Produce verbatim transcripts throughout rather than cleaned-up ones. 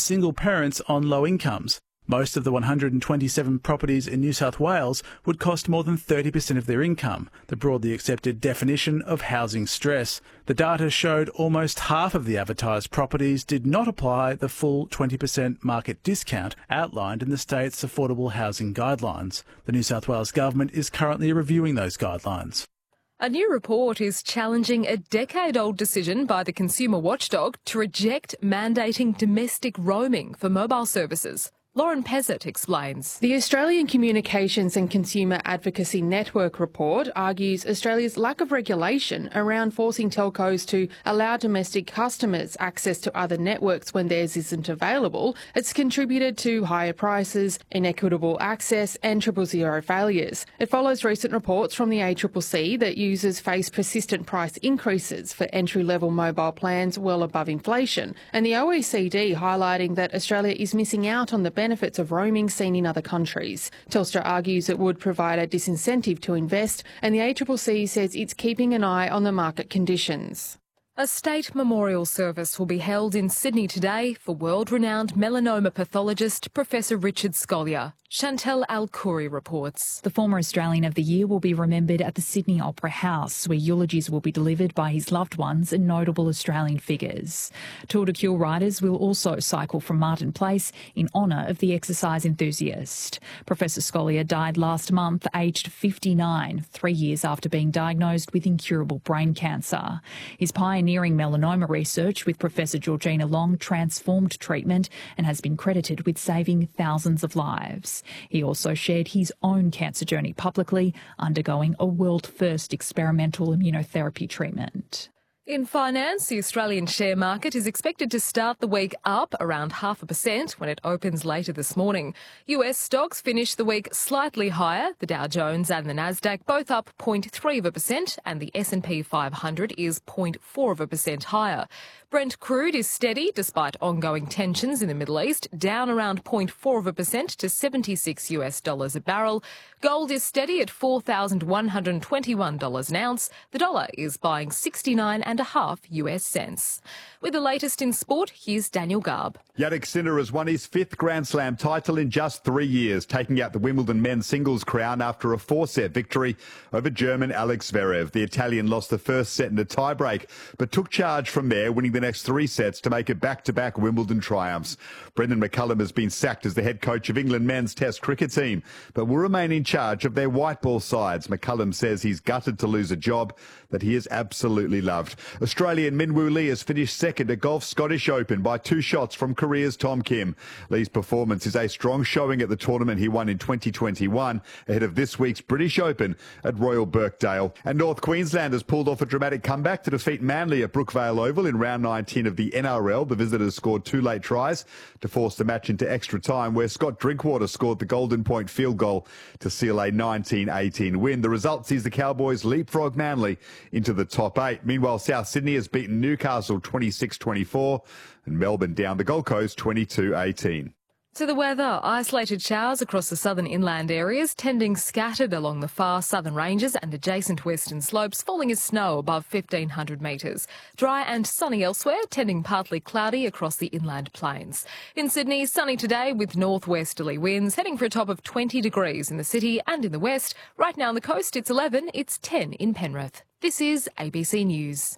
single parents on low incomes. Most of the one hundred twenty-seven properties in New South Wales would cost more than thirty percent of their income, the broadly accepted definition of housing stress. The data showed almost half of the advertised properties did not apply the full twenty percent market discount outlined in the state's affordable housing guidelines. The New South Wales government is currently reviewing those guidelines. A new report is challenging a decade-old decision by the consumer watchdog to reject mandating domestic roaming for mobile services. Lauren Pezzett explains. The Australian Communications and Consumer Advocacy Network report argues Australia's lack of regulation around forcing telcos to allow domestic customers access to other networks when theirs isn't available has contributed to higher prices, inequitable access and triple zero failures. It follows recent reports from the A C C C that users face persistent price increases for entry-level mobile plans well above inflation, and the O E C D highlighting that Australia is missing out on the benefits of roaming seen in other countries. Telstra argues it would provide a disincentive to invest, and the A C C C says it's keeping an eye on the market conditions. A state memorial service will be held in Sydney today for world-renowned melanoma pathologist Professor Richard Scolyer. Chantel Al-Khoury reports. The former Australian of the Year will be remembered at the Sydney Opera House, where eulogies will be delivered by his loved ones and notable Australian figures. Tour de Cure riders will also cycle from Martin Place in honour of the exercise enthusiast. Professor Scolyer died last month, aged fifty-nine, three years after being diagnosed with incurable brain cancer. His pioneering melanoma research with Professor Georgina Long transformed treatment and has been credited with saving thousands of lives. He also shared his own cancer journey publicly, undergoing a world-first experimental immunotherapy treatment. In finance, the Australian share market is expected to start the week up around half a percent when it opens later this morning. U S stocks finished the week slightly higher. The Dow Jones and the Nasdaq both up zero point three of a percent, and the S and P five hundred is zero point four of a percent higher. Brent crude is steady despite ongoing tensions in the Middle East, down around zero point four of a percent to seventy-six U S dollars a barrel. Gold is steady at four thousand one hundred twenty-one dollars an ounce. The dollar is buying sixty-nine and a half U S cents. With the latest in sport, here's Daniel Garb. Jannik Sinner has won his fifth Grand Slam title in just three years, taking out the Wimbledon men's singles crown after a four-set victory over German Alex Zverev. The Italian lost the first set in a tiebreak, but took charge from there, winning the next three sets to make it back-to-back Wimbledon triumphs. Brendan McCullum has been sacked as the head coach of England men's Test cricket team, but will remain in charge of their white ball sides. McCullum says he's gutted to lose a job that he has absolutely loved. Australian Min Woo Lee has finished second at Golf's Scottish Open by two shots from Korea's Tom Kim. Lee's performance is a strong showing at the tournament he won in twenty twenty-one, ahead of this week's British Open at Royal Birkdale. And North Queensland has pulled off a dramatic comeback to defeat Manly at Brookvale Oval in round nineteen of the N R L. The visitors scored two late tries to force the match into extra time, where Scott Drinkwater scored the Golden Point field goal to seal a nineteen eighteen win. The result sees the Cowboys leapfrog Manly into the top eight. Meanwhile, South Sydney has beaten Newcastle twenty-six twenty-four and Melbourne down the Gold Coast twenty-two eighteen. To the weather, isolated showers across the southern inland areas, tending scattered along the far southern ranges and adjacent western slopes, falling as snow above fifteen hundred metres. Dry and sunny elsewhere, tending partly cloudy across the inland plains. In Sydney, sunny today with northwesterly winds, heading for a top of twenty degrees in the city and in the west. Right now on the coast, it's eleven, it's ten in Penrith. This is A B C News.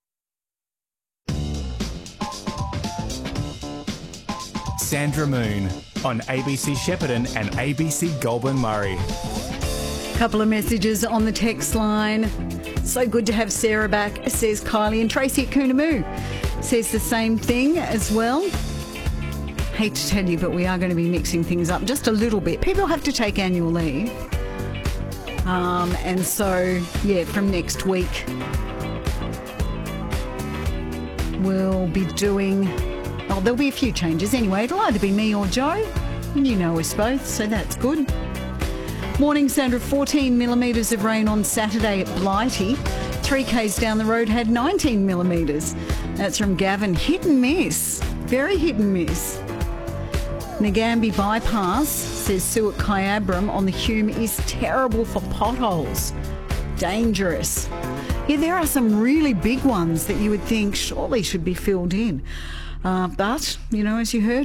Sandra Moon on A B C Shepparton and A B C Goulburn Murray. Couple of messages on the text line. So good to have Sarah back, says Kylie, and Tracy at Coonamoo says the same thing as well. Hate to tell you, but we are going to be mixing things up just a little bit. People have to take annual leave. Um, and so, yeah, from next week, we'll be doing... Oh, there'll be a few changes anyway. It'll either be me or Joe. And you know us both, so that's good. Morning, Sandra. fourteen millimetres of rain on Saturday at Blighty. three k's down the road had nineteen millimetres. That's from Gavin. Hit and miss. Very hit and miss. Nagambie bypass, says Sue at Kyabram on the Hume, is terrible for potholes. Dangerous. Yeah, there are some really big ones that you would think surely should be filled in. Uh, but, you know, as you heard,